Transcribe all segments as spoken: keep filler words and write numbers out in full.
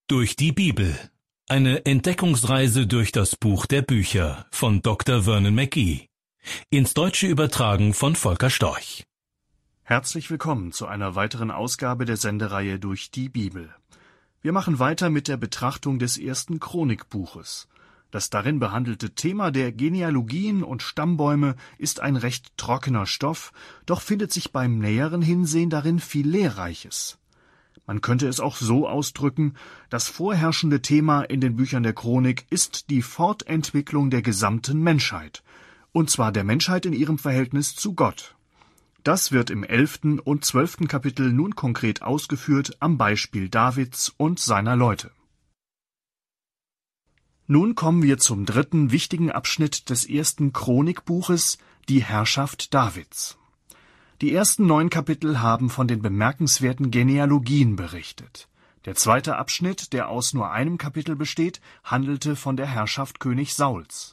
Durch die Bibel. Eine Entdeckungsreise durch das Buch der Bücher von Doktor Vernon McGee. Ins Deutsche übertragen von Volker Storch. Herzlich willkommen zu einer weiteren Ausgabe der Sendereihe Durch die Bibel. Wir machen weiter mit der Betrachtung des ersten Chronikbuches. Das darin behandelte Thema der Genealogien und Stammbäume ist ein recht trockener Stoff, doch findet sich beim näheren Hinsehen darin viel Lehrreiches. Man könnte es auch so ausdrücken, das vorherrschende Thema in den Büchern der Chronik ist die Fortentwicklung der gesamten Menschheit, und zwar der Menschheit in ihrem Verhältnis zu Gott. Das wird im elften und zwölften Kapitel nun konkret ausgeführt am Beispiel Davids und seiner Leute. Nun kommen wir zum dritten wichtigen Abschnitt des ersten Chronikbuches, die Herrschaft Davids. Die ersten neun Kapitel haben von den bemerkenswerten Genealogien berichtet. Der zweite Abschnitt, der aus nur einem Kapitel besteht, handelte von der Herrschaft König Sauls.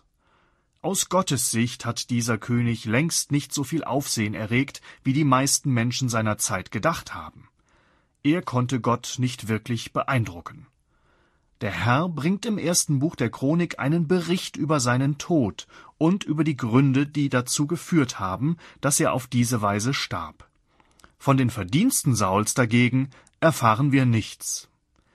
Aus Gottes Sicht hat dieser König längst nicht so viel Aufsehen erregt, wie die meisten Menschen seiner Zeit gedacht haben. Er konnte Gott nicht wirklich beeindrucken. Der Herr bringt im ersten Buch der Chronik einen Bericht über seinen Tod und über die Gründe, die dazu geführt haben, dass er auf diese Weise starb. Von den Verdiensten Sauls dagegen erfahren wir nichts.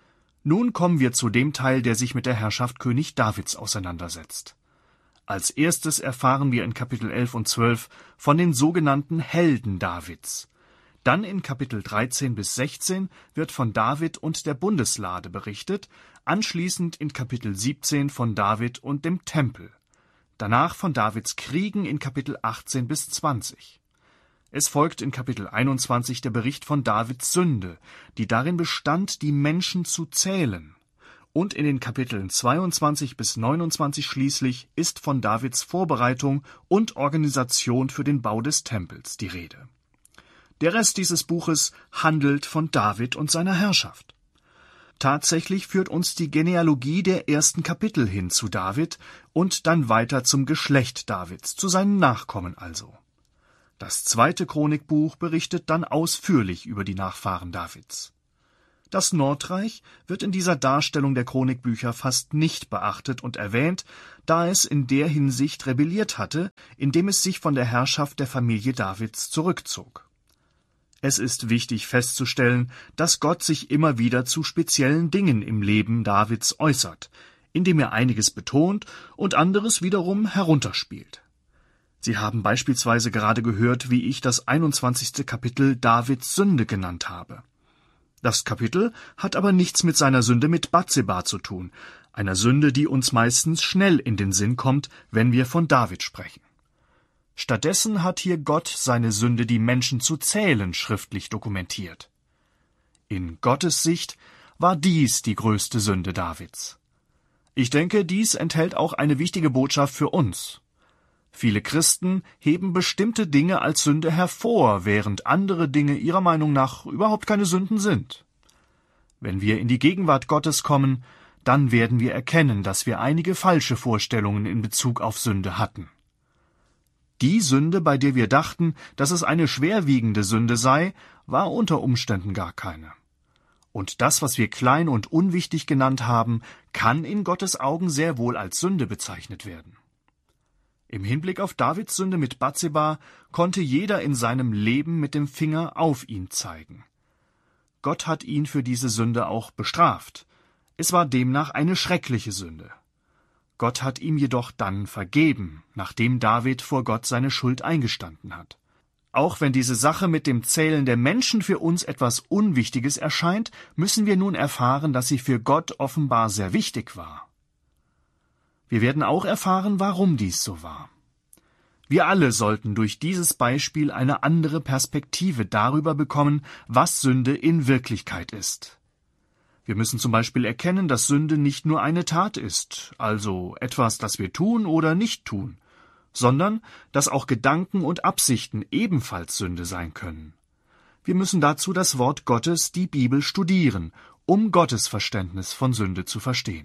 Nun kommen wir zu dem Teil, der sich mit der Herrschaft König Davids auseinandersetzt. Als erstes erfahren wir in Kapitel elf und zwölf von den sogenannten Helden Davids. Dann in Kapitel dreizehn bis sechzehn wird von David und der Bundeslade berichtet, anschließend in Kapitel siebzehn von David und dem Tempel. Danach von Davids Kriegen in Kapitel achtzehn bis zwanzig. Es folgt in Kapitel einundzwanzig der Bericht von Davids Sünde, die darin bestand, die Menschen zu zählen. Und in den Kapiteln zweiundzwanzig bis neunundzwanzig schließlich ist von Davids Vorbereitung und Organisation für den Bau des Tempels die Rede. Der Rest dieses Buches handelt von David und seiner Herrschaft. Tatsächlich führt uns die Genealogie der ersten Kapitel hin zu David und dann weiter zum Geschlecht Davids, zu seinen Nachkommen also. Das zweite Chronikbuch berichtet dann ausführlich über die Nachfahren Davids. Das Nordreich wird in dieser Darstellung der Chronikbücher fast nicht beachtet und erwähnt, da es in der Hinsicht rebelliert hatte, indem es sich von der Herrschaft der Familie Davids zurückzog. Es ist wichtig festzustellen, dass Gott sich immer wieder zu speziellen Dingen im Leben Davids äußert, indem er einiges betont und anderes wiederum herunterspielt. Sie haben beispielsweise gerade gehört, wie ich das einundzwanzigste Kapitel Davids Sünde genannt habe. Das Kapitel hat aber nichts mit seiner Sünde mit Batseba zu tun, einer Sünde, die uns meistens schnell in den Sinn kommt, wenn wir von David sprechen. Stattdessen hat hier Gott seine Sünde, die Menschen zu zählen, schriftlich dokumentiert. In Gottes Sicht war dies die größte Sünde Davids. Ich denke, dies enthält auch eine wichtige Botschaft für uns. Viele Christen heben bestimmte Dinge als Sünde hervor, während andere Dinge ihrer Meinung nach überhaupt keine Sünden sind. Wenn wir in die Gegenwart Gottes kommen, dann werden wir erkennen, dass wir einige falsche Vorstellungen in Bezug auf Sünde hatten. Die Sünde, bei der wir dachten, dass es eine schwerwiegende Sünde sei, war unter Umständen gar keine. Und das, was wir klein und unwichtig genannt haben, kann in Gottes Augen sehr wohl als Sünde bezeichnet werden. Im Hinblick auf Davids Sünde mit Batseba konnte jeder in seinem Leben mit dem Finger auf ihn zeigen. Gott hat ihn für diese Sünde auch bestraft. Es war demnach eine schreckliche Sünde. Gott hat ihm jedoch dann vergeben, nachdem David vor Gott seine Schuld eingestanden hat. Auch wenn diese Sache mit dem Zählen der Menschen für uns etwas Unwichtiges erscheint, müssen wir nun erfahren, dass sie für Gott offenbar sehr wichtig war. Wir werden auch erfahren, warum dies so war. Wir alle sollten durch dieses Beispiel eine andere Perspektive darüber bekommen, was Sünde in Wirklichkeit ist. Wir müssen zum Beispiel erkennen, dass Sünde nicht nur eine Tat ist, also etwas, das wir tun oder nicht tun, sondern dass auch Gedanken und Absichten ebenfalls Sünde sein können. Wir müssen dazu das Wort Gottes, die Bibel, studieren, um Gottes Verständnis von Sünde zu verstehen.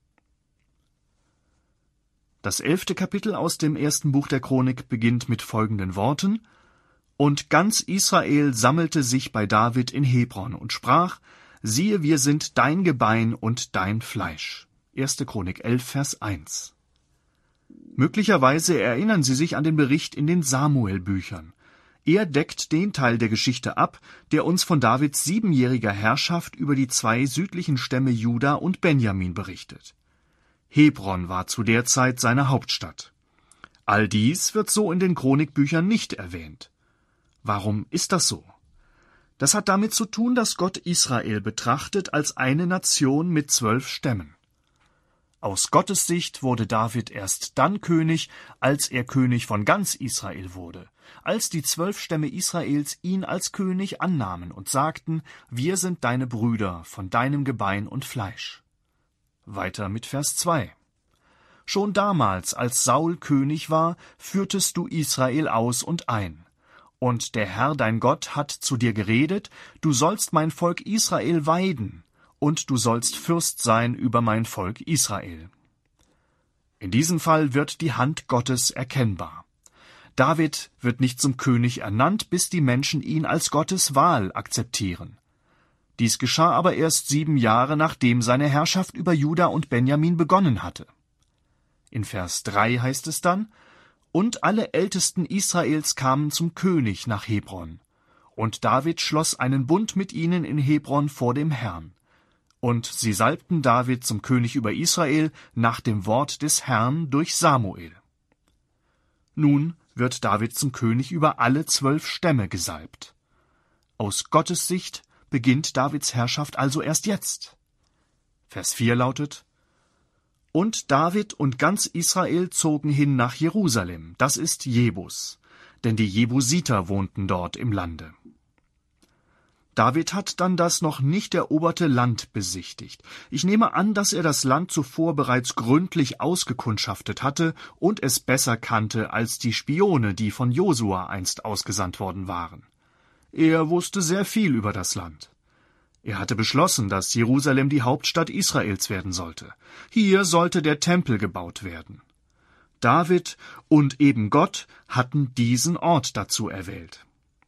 Das elfte Kapitel aus dem ersten Buch der Chronik beginnt mit folgenden Worten: Und ganz Israel sammelte sich bei David in Hebron und sprach: siehe, wir sind dein Gebein und dein Fleisch. erste Chronik elf, Vers eins. Möglicherweise erinnern Sie sich an den Bericht in den Samuel-Büchern. Er deckt den Teil der Geschichte ab, der uns von Davids siebenjähriger Herrschaft über die zwei südlichen Stämme Juda und Benjamin berichtet. Hebron war zu der Zeit seine Hauptstadt. All dies wird so in den Chronikbüchern nicht erwähnt. Warum ist das so? Das hat damit zu tun, dass Gott Israel betrachtet als eine Nation mit zwölf Stämmen. Aus Gottes Sicht wurde David erst dann König, als er König von ganz Israel wurde, als die zwölf Stämme Israels ihn als König annahmen und sagten, wir sind deine Brüder, von deinem Gebein und Fleisch. Weiter mit Vers zwei. Schon damals, als Saul König war, führtest du Israel aus und ein. Und der Herr dein Gott hat zu dir geredet, du sollst mein Volk Israel weiden, und du sollst Fürst sein über mein Volk Israel. In diesem Fall wird die Hand Gottes erkennbar. David wird nicht zum König ernannt, bis die Menschen ihn als Gottes Wahl akzeptieren. Dies geschah aber erst sieben Jahre, nachdem seine Herrschaft über Juda und Benjamin begonnen hatte. In Vers drei heißt es dann, und alle Ältesten Israels kamen zum König nach Hebron. Und David schloss einen Bund mit ihnen in Hebron vor dem Herrn. Und sie salbten David zum König über Israel nach dem Wort des Herrn durch Samuel. Nun wird David zum König über alle zwölf Stämme gesalbt. Aus Gottes Sicht beginnt Davids Herrschaft also erst jetzt. Vers vier lautet, und David und ganz Israel zogen hin nach Jerusalem, das ist Jebus, denn die Jebusiter wohnten dort im Lande. David hat dann das noch nicht eroberte Land besichtigt. Ich nehme an, dass er das Land zuvor bereits gründlich ausgekundschaftet hatte und es besser kannte als die Spione, die von Josua einst ausgesandt worden waren. Er wusste sehr viel über das Land. Er hatte beschlossen, dass Jerusalem die Hauptstadt Israels werden sollte. Hier sollte der Tempel gebaut werden. David und eben Gott hatten diesen Ort dazu erwählt.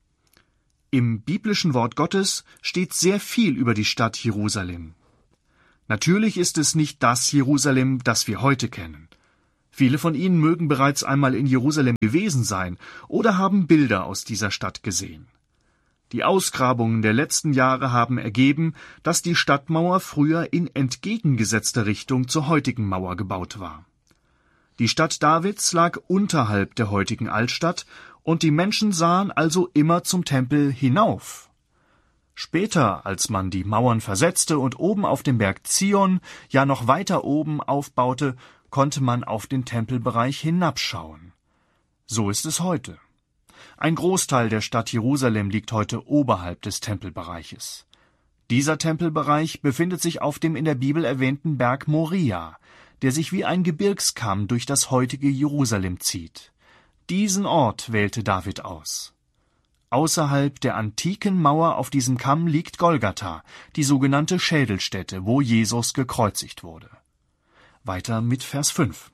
Im biblischen Wort Gottes steht sehr viel über die Stadt Jerusalem. Natürlich ist es nicht das Jerusalem, das wir heute kennen. Viele von Ihnen mögen bereits einmal in Jerusalem gewesen sein oder haben Bilder aus dieser Stadt gesehen. Die Ausgrabungen der letzten Jahre haben ergeben, dass die Stadtmauer früher in entgegengesetzter Richtung zur heutigen Mauer gebaut war. Die Stadt Davids lag unterhalb der heutigen Altstadt, und die Menschen sahen also immer zum Tempel hinauf. Später, als man die Mauern versetzte und oben auf dem Berg Zion, ja noch weiter oben aufbaute, konnte man auf den Tempelbereich hinabschauen. So ist es heute. Ein Großteil der Stadt Jerusalem liegt heute oberhalb des Tempelbereiches. Dieser Tempelbereich befindet sich auf dem in der Bibel erwähnten Berg Moria, der sich wie ein Gebirgskamm durch das heutige Jerusalem zieht. Diesen Ort wählte David aus. Außerhalb der antiken Mauer auf diesem Kamm liegt Golgatha, die sogenannte Schädelstätte, wo Jesus gekreuzigt wurde. Weiter mit Vers fünf.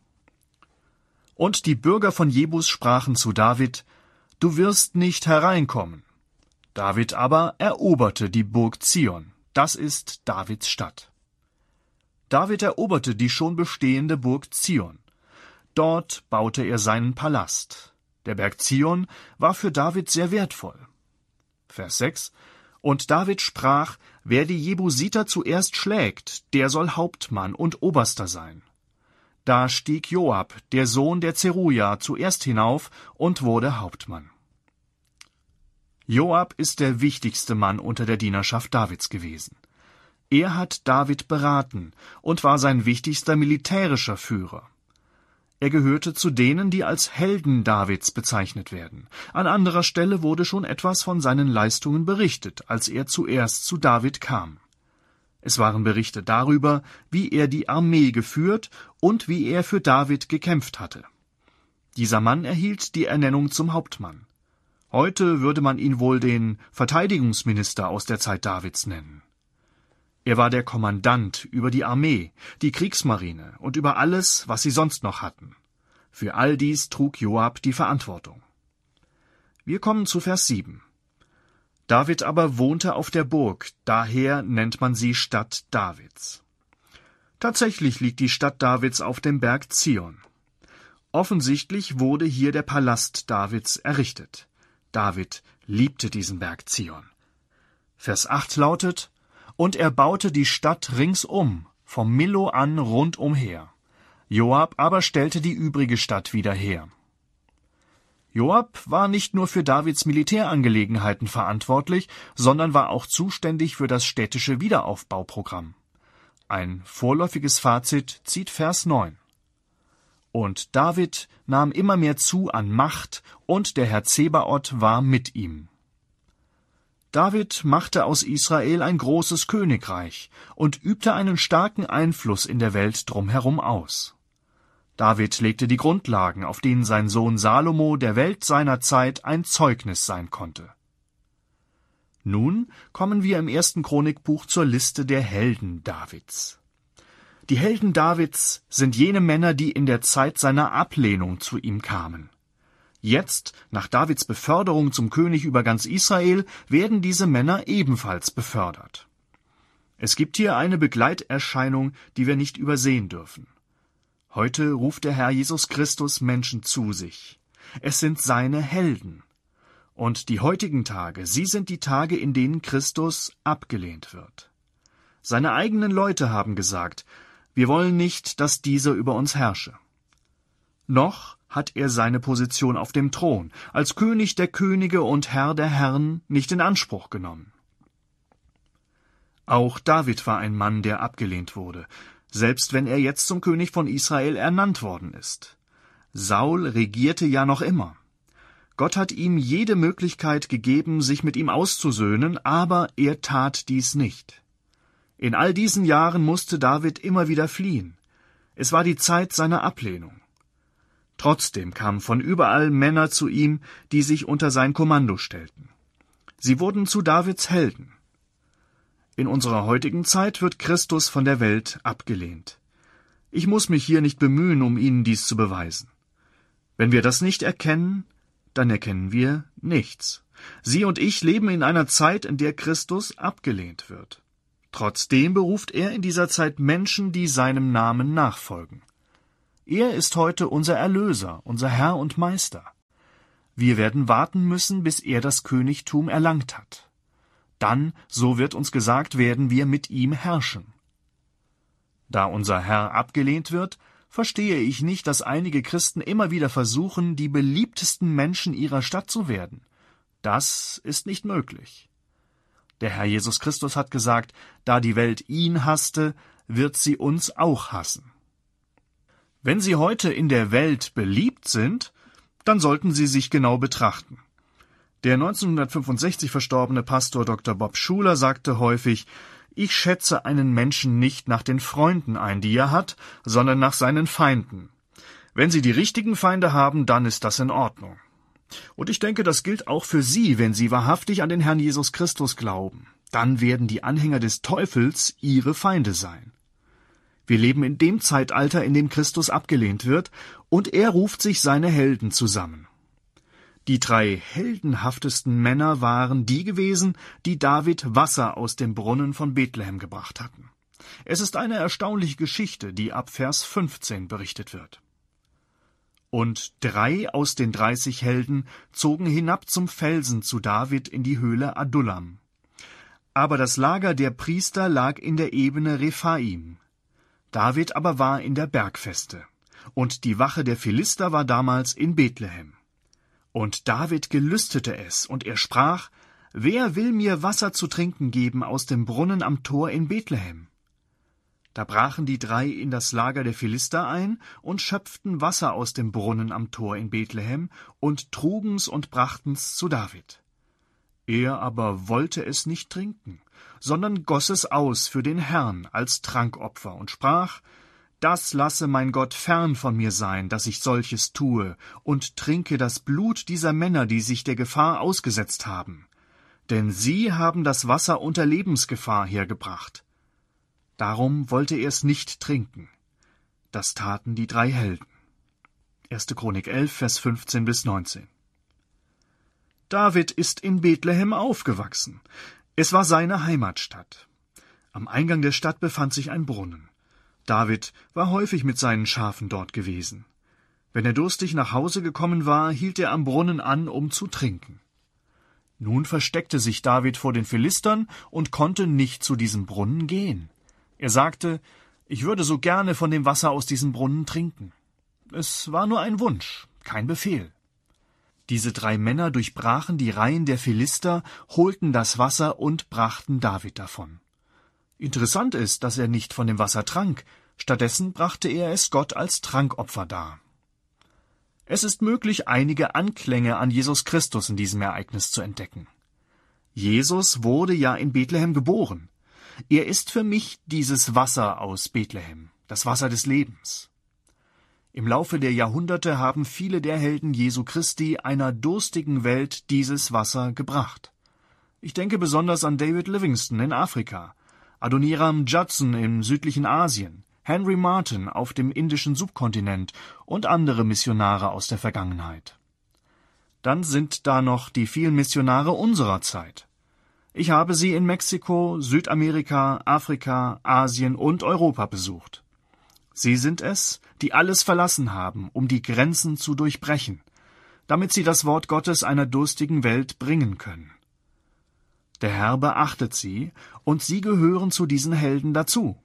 Und die Bürger von Jebus sprachen zu David, du wirst nicht hereinkommen. David aber eroberte die Burg Zion, das ist Davids Stadt. David eroberte die schon bestehende Burg Zion. Dort baute er seinen Palast. Der Berg Zion war für David sehr wertvoll. Vers sechs. Und David sprach, wer die Jebusiter zuerst schlägt, der soll Hauptmann und Oberster sein. Da stieg Joab, der Sohn der Zeruja, zuerst hinauf und wurde Hauptmann. Joab ist der wichtigste Mann unter der Dienerschaft Davids gewesen. Er hat David beraten und war sein wichtigster militärischer Führer. Er gehörte zu denen, die als Helden Davids bezeichnet werden. An anderer Stelle wurde schon etwas von seinen Leistungen berichtet, als er zuerst zu David kam. Es waren Berichte darüber, wie er die Armee geführt und wie er für David gekämpft hatte. Dieser Mann erhielt die Ernennung zum Hauptmann. Heute würde man ihn wohl den Verteidigungsminister aus der Zeit Davids nennen. Er war der Kommandant über die Armee, die Kriegsmarine und über alles, was sie sonst noch hatten. Für all dies trug Joab die Verantwortung. Wir kommen zu Vers sieben. David aber wohnte auf der Burg, daher nennt man sie Stadt Davids. Tatsächlich liegt die Stadt Davids auf dem Berg Zion. Offensichtlich wurde hier der Palast Davids errichtet. David liebte diesen Berg Zion. Vers acht lautet: Und er baute die Stadt ringsum, vom Millo an rundumher. Joab aber stellte die übrige Stadt wieder her. Joab war nicht nur für Davids Militärangelegenheiten verantwortlich, sondern war auch zuständig für das städtische Wiederaufbauprogramm. Ein vorläufiges Fazit zieht Vers neun. Und David nahm immer mehr zu an Macht, und der Herr Zebaoth war mit ihm. David machte aus Israel ein großes Königreich und übte einen starken Einfluss in der Welt drumherum aus. David legte die Grundlagen, auf denen sein Sohn Salomo der Welt seiner Zeit ein Zeugnis sein konnte. Nun kommen wir im ersten Chronikbuch zur Liste der Helden Davids. Die Helden Davids sind jene Männer, die in der Zeit seiner Ablehnung zu ihm kamen. Jetzt, nach Davids Beförderung zum König über ganz Israel, werden diese Männer ebenfalls befördert. Es gibt hier eine Begleiterscheinung, die wir nicht übersehen dürfen. Heute ruft der Herr Jesus Christus Menschen zu sich. Es sind seine Helden. Und die heutigen Tage, sie sind die Tage, in denen Christus abgelehnt wird. Seine eigenen Leute haben gesagt: Wir wollen nicht, dass dieser über uns herrsche. Noch hat er seine Position auf dem Thron, als König der Könige und Herr der Herren, nicht in Anspruch genommen. Auch David war ein Mann, der abgelehnt wurde, selbst wenn er jetzt zum König von Israel ernannt worden ist. Saul regierte ja noch immer. Gott hat ihm jede Möglichkeit gegeben, sich mit ihm auszusöhnen, aber er tat dies nicht. In all diesen Jahren musste David immer wieder fliehen. Es war die Zeit seiner Ablehnung. Trotzdem kamen von überall Männer zu ihm, die sich unter sein Kommando stellten. Sie wurden zu Davids Helden. In unserer heutigen Zeit wird Christus von der Welt abgelehnt. Ich muss mich hier nicht bemühen, um Ihnen dies zu beweisen. Wenn wir das nicht erkennen, dann erkennen wir nichts. Sie und ich leben in einer Zeit, in der Christus abgelehnt wird. Trotzdem beruft er in dieser Zeit Menschen, die seinem Namen nachfolgen. Er ist heute unser Erlöser, unser Herr und Meister. Wir werden warten müssen, bis er das Königtum erlangt hat. Dann, so wird uns gesagt, werden wir mit ihm herrschen. Da unser Herr abgelehnt wird, verstehe ich nicht, dass einige Christen immer wieder versuchen, die beliebtesten Menschen ihrer Stadt zu werden. Das ist nicht möglich. Der Herr Jesus Christus hat gesagt, da die Welt ihn hasste, wird sie uns auch hassen. Wenn Sie heute in der Welt beliebt sind, dann sollten Sie sich genau betrachten. Der neunzehnhundertfünfundsechzig verstorbene Pastor Doktor Bob Schuler sagte häufig: Ich schätze einen Menschen nicht nach den Freunden ein, die er hat, sondern nach seinen Feinden. Wenn Sie die richtigen Feinde haben, dann ist das in Ordnung. Und ich denke, das gilt auch für Sie, wenn Sie wahrhaftig an den Herrn Jesus Christus glauben. Dann werden die Anhänger des Teufels Ihre Feinde sein. Wir leben in dem Zeitalter, in dem Christus abgelehnt wird, und er ruft sich seine Helden zusammen. Die drei heldenhaftesten Männer waren die gewesen, die David Wasser aus dem Brunnen von Bethlehem gebracht hatten. Es ist eine erstaunliche Geschichte, die ab Vers fünfzehn berichtet wird. Und drei aus den dreißig Helden zogen hinab zum Felsen zu David in die Höhle Adullam. Aber das Lager der Priester lag in der Ebene Rephaim. David aber war in der Bergfeste, und die Wache der Philister war damals in Bethlehem. Und David gelüstete es, und er sprach: Wer will mir Wasser zu trinken geben aus dem Brunnen am Tor in Bethlehem? Da brachen die drei in das Lager der Philister ein und schöpften Wasser aus dem Brunnen am Tor in Bethlehem und trugen's und brachten's zu David. Er aber wollte es nicht trinken, sondern goss es aus für den Herrn als Trankopfer und sprach: Das lasse mein Gott fern von mir sein, dass ich solches tue und trinke das Blut dieser Männer, die sich der Gefahr ausgesetzt haben. Denn sie haben das Wasser unter Lebensgefahr hergebracht. Darum wollte er es nicht trinken. Das taten die drei Helden. erste Chronik elf, Vers fünfzehn bis neunzehn. David ist in Bethlehem aufgewachsen. Es war seine Heimatstadt. Am Eingang der Stadt befand sich ein Brunnen. David war häufig mit seinen Schafen dort gewesen. Wenn er durstig nach Hause gekommen war, hielt er am Brunnen an, um zu trinken. Nun versteckte sich David vor den Philistern und konnte nicht zu diesem Brunnen gehen. Er sagte, ich würde so gerne von dem Wasser aus diesem Brunnen trinken. Es war nur ein Wunsch, kein Befehl. Diese drei Männer durchbrachen die Reihen der Philister, holten das Wasser und brachten David davon. Interessant ist, dass er nicht von dem Wasser trank, stattdessen brachte er es Gott als Trankopfer dar. Es ist möglich, einige Anklänge an Jesus Christus in diesem Ereignis zu entdecken. Jesus wurde ja in Bethlehem geboren. Er ist für mich dieses Wasser aus Bethlehem, das Wasser des Lebens. Im Laufe der Jahrhunderte haben viele der Helden Jesu Christi einer durstigen Welt dieses Wasser gebracht. Ich denke besonders an David Livingstone in Afrika, Adoniram Judson im südlichen Asien, Henry Martyn auf dem indischen Subkontinent und andere Missionare aus der Vergangenheit. Dann sind da noch die vielen Missionare unserer Zeit. Ich habe sie in Mexiko, Südamerika, Afrika, Asien und Europa besucht. Sie sind es, die alles verlassen haben, um die Grenzen zu durchbrechen, damit sie das Wort Gottes einer durstigen Welt bringen können. Der Herr beachtet sie, und sie gehören zu diesen Helden dazu.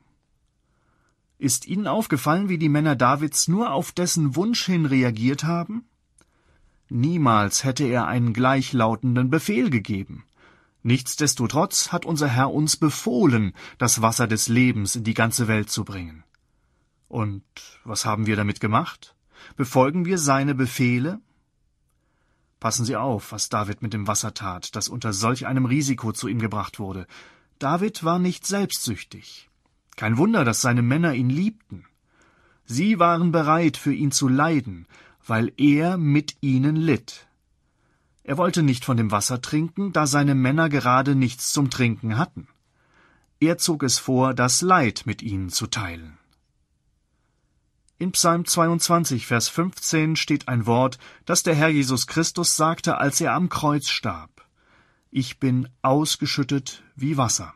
Ist Ihnen aufgefallen, wie die Männer Davids nur auf dessen Wunsch hin reagiert haben? Niemals hätte er einen gleichlautenden Befehl gegeben. Nichtsdestotrotz hat unser Herr uns befohlen, das Wasser des Lebens in die ganze Welt zu bringen. Und was haben wir damit gemacht? Befolgen wir seine Befehle? Passen Sie auf, was David mit dem Wasser tat, das unter solch einem Risiko zu ihm gebracht wurde. David war nicht selbstsüchtig. Kein Wunder, dass seine Männer ihn liebten. Sie waren bereit, für ihn zu leiden, weil er mit ihnen litt. Er wollte nicht von dem Wasser trinken, da seine Männer gerade nichts zum Trinken hatten. Er zog es vor, das Leid mit ihnen zu teilen. In Psalm zweiundzwanzig, Vers fünfzehn steht ein Wort, das der Herr Jesus Christus sagte, als er am Kreuz starb. Ich bin ausgeschüttet wie Wasser.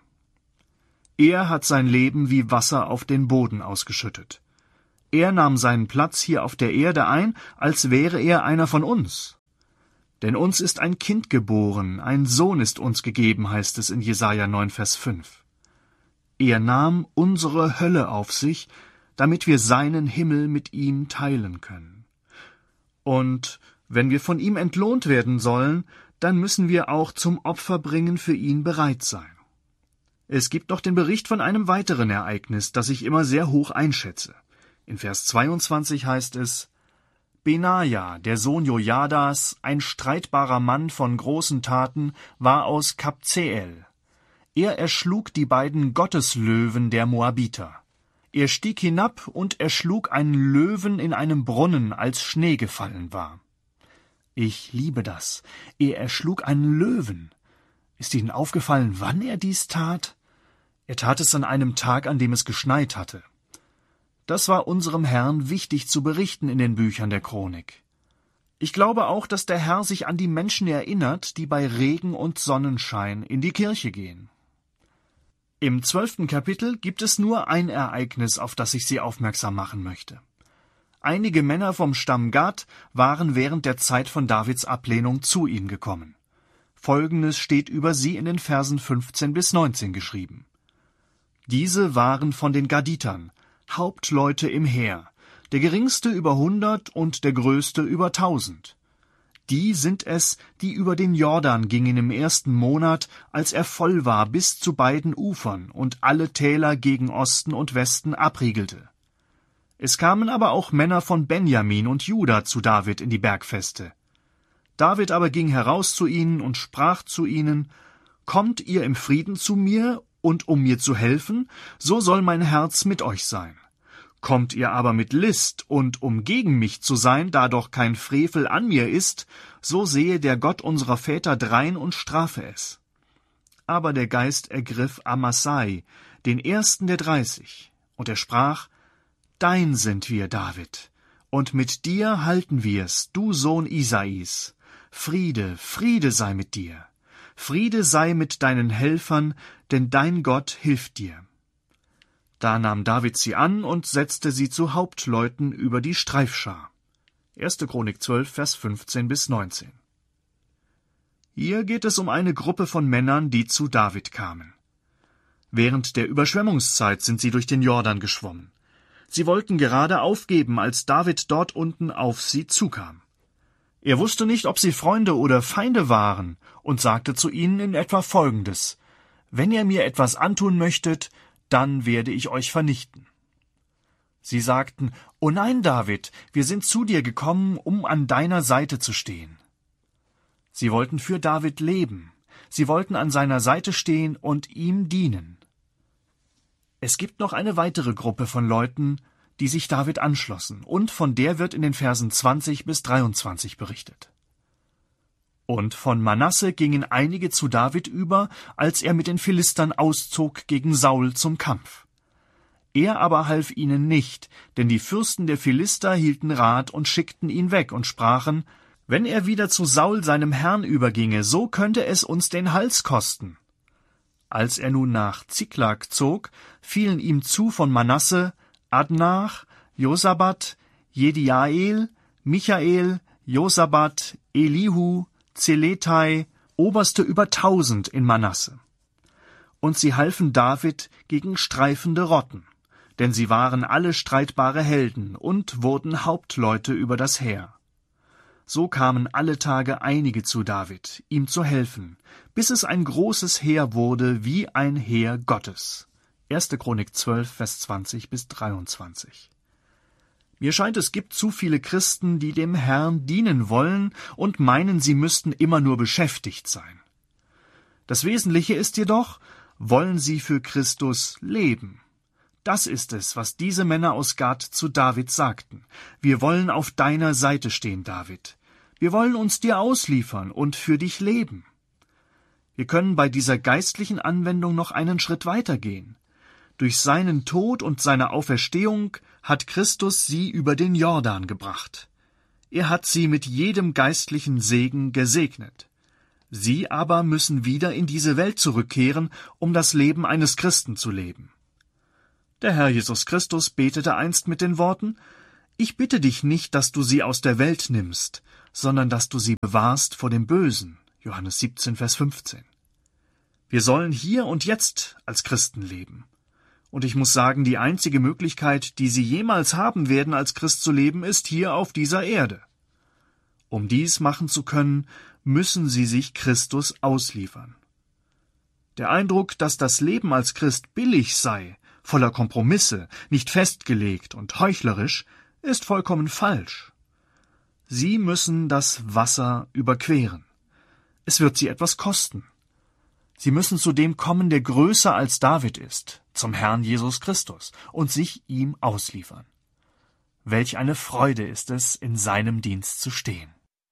Er hat sein Leben wie Wasser auf den Boden ausgeschüttet. Er nahm seinen Platz hier auf der Erde ein, als wäre er einer von uns. Denn uns ist ein Kind geboren, ein Sohn ist uns gegeben, heißt es in Jesaja neun, Vers fünf. Er nahm unsere Hölle auf sich, damit wir seinen Himmel mit ihm teilen können. Und wenn wir von ihm entlohnt werden sollen, dann müssen wir auch zum Opfer bringen für ihn bereit sein. Es gibt noch den Bericht von einem weiteren Ereignis, das ich immer sehr hoch einschätze. In Vers zweiundzwanzig heißt es, Benaja, der Sohn Jojadas, ein streitbarer Mann von großen Taten, war aus Kabzeel. Er erschlug die beiden Gotteslöwen der Moabiter. Er stieg hinab und erschlug einen Löwen in einem Brunnen, als Schnee gefallen war. Ich liebe das. Er erschlug einen Löwen. Ist Ihnen aufgefallen, wann er dies tat? Er tat es an einem Tag, an dem es geschneit hatte. Das war unserem Herrn wichtig zu berichten in den Büchern der Chronik. Ich glaube auch, dass der Herr sich an die Menschen erinnert, die bei Regen und Sonnenschein in die Kirche gehen. Im zwölften Kapitel gibt es nur ein Ereignis, auf das ich Sie aufmerksam machen möchte. Einige Männer vom Stamm Gad waren während der Zeit von Davids Ablehnung zu ihm gekommen. Folgendes steht über sie in den Versen fünfzehn bis neunzehn geschrieben. Diese waren von den Gaditern, Hauptleute im Heer, der geringste über hundert und der größte über tausend. Die sind es, die über den Jordan gingen im ersten Monat, als er voll war bis zu beiden Ufern und alle Täler gegen Osten und Westen abriegelte. Es kamen aber auch Männer von Benjamin und Juda zu David in die Bergfeste. David aber ging heraus zu ihnen und sprach zu ihnen, »Kommt ihr im Frieden zu mir, und um mir zu helfen, so soll mein Herz mit euch sein. Kommt ihr aber mit List und um gegen mich zu sein, da doch kein Frevel an mir ist, so sehe der Gott unserer Väter drein und strafe es.« Aber der Geist ergriff Amasai, den ersten der dreißig, und er sprach, »Dein sind wir, David, und mit dir halten wir's, du Sohn Isais. Friede, Friede sei mit dir. Friede sei mit deinen Helfern, denn dein Gott hilft dir. Da nahm David sie an und setzte sie zu Hauptleuten über die Streifschar. erste Chronik zwölf, Vers fünfzehn bis neunzehn. Hier geht es um eine Gruppe von Männern, die zu David kamen. Während der Überschwemmungszeit sind sie durch den Jordan geschwommen. Sie wollten gerade aufgeben, als David dort unten auf sie zukam. Er wusste nicht, ob sie Freunde oder Feinde waren, und sagte zu ihnen in etwa Folgendes: »Wenn ihr mir etwas antun möchtet, dann werde ich euch vernichten.« Sie sagten: »O nein, David, wir sind zu dir gekommen, um an deiner Seite zu stehen.« Sie wollten für David leben. Sie wollten an seiner Seite stehen und ihm dienen. Es gibt noch eine weitere Gruppe von Leuten, die sich David anschlossen, und von der wird in den Versen zwanzig bis dreiundzwanzig berichtet. Und von Manasse gingen einige zu David über, als er mit den Philistern auszog gegen Saul zum Kampf. Er aber half ihnen nicht, denn die Fürsten der Philister hielten Rat und schickten ihn weg und sprachen: »Wenn er wieder zu Saul seinem Herrn überginge, so könnte es uns den Hals kosten.« Als er nun nach Ziklag zog, fielen ihm zu von Manasse Adnach, Josabad, Jediael, Michael, Josabad, Elihu, Zeletai, Oberste über tausend in Manasse. Und sie halfen David gegen streifende Rotten, denn sie waren alle streitbare Helden und wurden Hauptleute über das Heer. So kamen alle Tage einige zu David, ihm zu helfen, bis es ein großes Heer wurde wie ein Heer Gottes. erste Chronik zwölf, Vers zwanzig bis dreiundzwanzig. Mir scheint, es gibt zu viele Christen, die dem Herrn dienen wollen und meinen, sie müssten immer nur beschäftigt sein. Das Wesentliche ist jedoch, wollen sie für Christus leben. Das ist es, was diese Männer aus Gad zu David sagten. Wir wollen auf deiner Seite stehen, David. Wir wollen uns dir ausliefern und für dich leben. Wir können bei dieser geistlichen Anwendung noch einen Schritt weitergehen. Durch seinen Tod und seine Auferstehung hat Christus sie über den Jordan gebracht. Er hat sie mit jedem geistlichen Segen gesegnet. Sie aber müssen wieder in diese Welt zurückkehren, um das Leben eines Christen zu leben. Der Herr Jesus Christus betete einst mit den Worten: »Ich bitte dich nicht, dass du sie aus der Welt nimmst, sondern dass du sie bewahrst vor dem Bösen.« Johannes siebzehn, Vers fünfzehn. Wir sollen hier und jetzt als Christen leben. Und ich muss sagen, die einzige Möglichkeit, die Sie jemals haben werden, als Christ zu leben, ist hier auf dieser Erde. Um dies machen zu können, müssen Sie sich Christus ausliefern. Der Eindruck, dass das Leben als Christ billig sei, voller Kompromisse, nicht festgelegt und heuchlerisch, ist vollkommen falsch. Sie müssen das Wasser überqueren. Es wird Sie etwas kosten. Sie müssen zu dem kommen, der größer als David ist, zum Herrn Jesus Christus, und sich ihm ausliefern. Welch eine Freude ist es, in seinem Dienst zu stehen.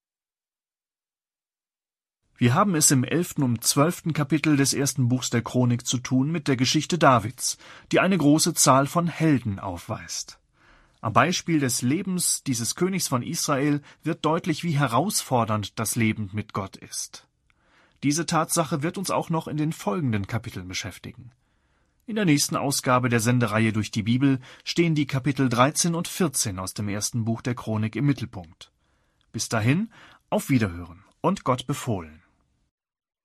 Wir haben es im elften und zwölften Kapitel des ersten Buchs der Chronik zu tun mit der Geschichte Davids, die eine große Zahl von Helden aufweist. Am Beispiel des Lebens dieses Königs von Israel wird deutlich, wie herausfordernd das Leben mit Gott ist. Diese Tatsache wird uns auch noch in den folgenden Kapiteln beschäftigen. In der nächsten Ausgabe der Sendereihe durch die Bibel stehen die Kapitel dreizehn und vierzehn aus dem ersten Buch der Chronik im Mittelpunkt. Bis dahin, auf Wiederhören und Gott befohlen.